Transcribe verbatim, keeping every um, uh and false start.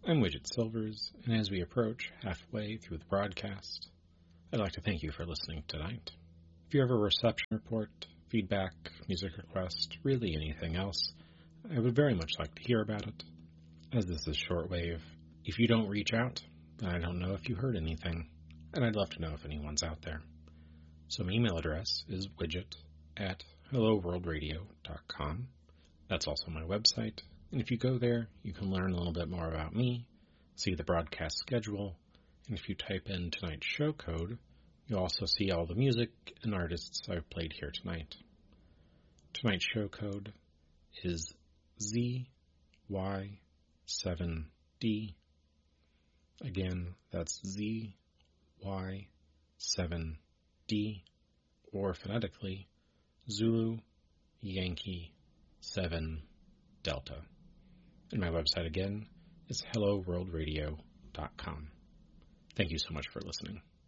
I'm Widget Silvers, and as we approach halfway through the broadcast, I'd like to thank you for listening tonight. If you have a reception report, feedback, music request, really anything else, I would very much like to hear about it. As this is shortwave, if you don't reach out, then I don't know if you heard anything, and I'd love to know if anyone's out there. So my email address is widget at hello world radio dot com. That's also my website, and if you go there, you can learn a little bit more about me, see the broadcast schedule, and if you type in tonight's show code, you'll also see all the music and artists I've played here tonight. Tonight's show code is Z Y seven D. Again, that's Z Y seven D, or phonetically, Zulu Yankee seven Delta. And my website again is hello world radio dot com. Thank you so much for listening.